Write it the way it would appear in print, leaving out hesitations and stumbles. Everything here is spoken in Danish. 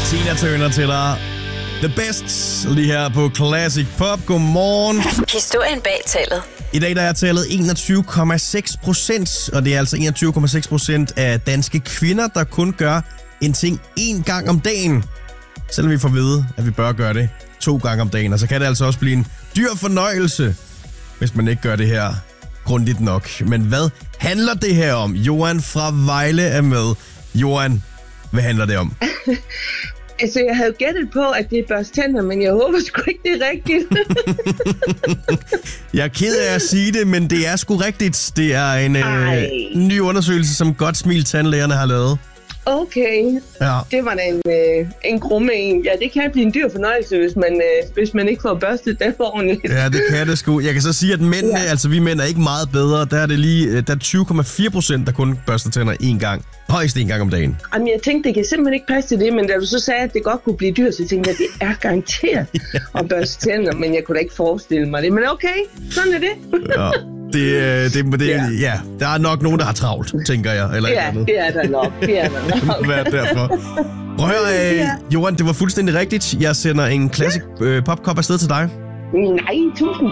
Tina Turner til dig. The best lige her på Classic Pop. Godmorgen. Historien bag tallet. I dag der er tallet 21,6%, og det er altså 21,6% af danske kvinder, der kun gør en ting én gang om dagen. Selvom vi får at vide, at vi bør gøre det 2 gange om dagen. Og så kan det altså også blive en dyr fornøjelse, hvis man ikke gør det her grundigt nok. Men hvad handler det her om? Johan fra Vejle er med. Johan, hvad handler det om? Altså, jeg havde gættet på, at det er børste tænder, men jeg håber sgu ikke, det er rigtigt. Jeg er ked af at sige det, men det er sgu rigtigt. Det er en ny undersøgelse, som Godt Smil Tandlægerne har lavet. Okay, Ja. det var da en grumme en. Ja, det kan blive en dyr fornøjelse, hvis man ikke får børstet det ordentligt. Ja, det kan det sgu. Jeg kan så sige, at mændene, altså vi mænd er ikke meget bedre. Der er det lige, der er 20,4%, der kun børster tænder 1 gang. Højst 1 gang om dagen. Jamen, jeg tænkte, det kan simpelthen ikke passe til det, men da du så sagde, at det godt kunne blive dyrt, så tænkte jeg, at det er garanteret at børste tænder, men jeg kunne da ikke forestille mig det. Men okay, sådan er det. Ja. Ja, der er nok nogen, der har travlt, tænker jeg. Eller Ja, det er der nok. Det er der nok. Hvad er derfor? Prøv at høre, Johan, det var fuldstændig rigtigt. Jeg sender en Classic Pop-kop afsted til dig. Nej, tusind